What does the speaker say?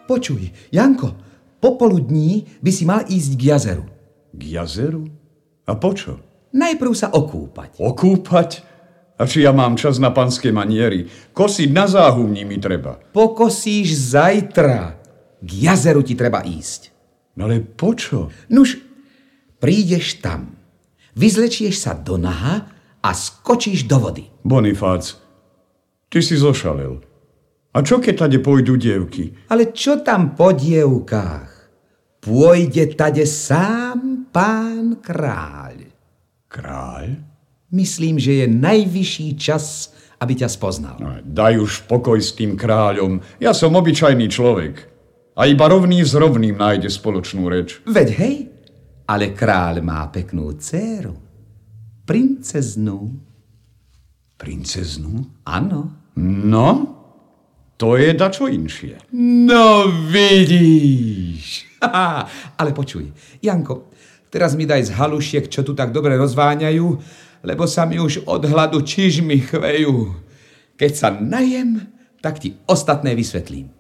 Počuj, Janko, popoludní by si mal ísť k jazeru. K jazeru? A počo? Najprv sa okúpať. Okúpať? A či ja mám čas na panské maniery? Kosiť na záhumní mi treba. Pokosíš zajtra. K jazeru ti treba ísť. Ale počo? Nuž, prídeš tam, vyzlečieš sa do naha a skočíš do vody. Bonifác, ty si zošalel. A čo keď tade pôjdu dievky? Ale čo tam po dievkách? Pôjde tade sám pán kráľ. Kráľ? Myslím, že je najvyšší čas, aby ťa spoznal. No, daj už pokoj s tým kráľom. Ja som obyčajný človek. A iba rovný s rovným nájde spoločnú reč. Veď hej, ale kráľ má peknú dcéru. Princeznú. Princeznú? Áno. No, to je dačo inšie. No vidíš. Ale počuj, Janko, teraz mi daj z halušiek, čo tu tak dobre rozváňajú, lebo sa mi už od hladu čižmy chvejú. Keď sa najem, tak ti ostatné vysvetlím.